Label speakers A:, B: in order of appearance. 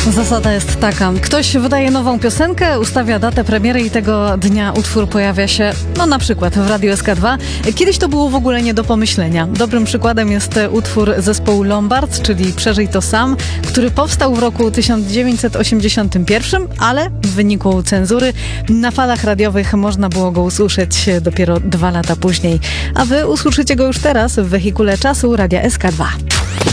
A: Zasada jest taka. Ktoś wydaje nową piosenkę, ustawia datę premiery i tego dnia utwór pojawia się, na przykład w Radiu SK2. Kiedyś to było w ogóle nie do pomyślenia. Dobrym przykładem jest utwór zespołu Lombards, czyli Przeżyj to sam, który powstał w roku 1981, ale w wyniku cenzury na falach radiowych można było go usłyszeć dopiero 2 lata później. A wy usłyszycie go już teraz w wehikule czasu Radia SK2.